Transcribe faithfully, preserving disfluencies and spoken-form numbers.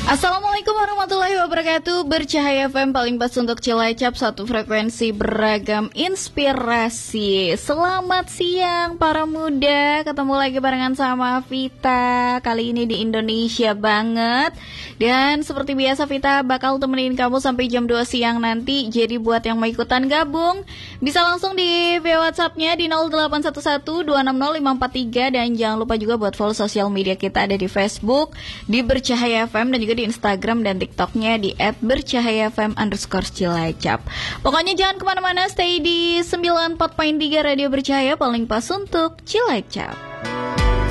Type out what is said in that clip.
Assalamualaikum warahmatullahi wabarakatuh. Bercahaya F M paling pas untuk Cilacap, satu frekuensi beragam inspirasi. Selamat siang para muda. Ketemu lagi barengan sama Vita. Kali ini di Indonesia banget. Dan seperti biasa Vita bakal temenin kamu sampai jam dua siang nanti. Jadi buat yang mau ikutan gabung, bisa langsung di via WhatsApp-nya di nol delapan satu satu dua enam nol lima empat tiga. Dan jangan lupa juga buat follow sosial media kita, ada di Facebook di Bercahaya F M dan juga di Instagram dan TikToknya di et bercahayafm underscore Cilacap. Pokoknya jangan kemana-mana, stay di sembilan puluh empat koma tiga Radio Bercahaya paling pas untuk Cilacap.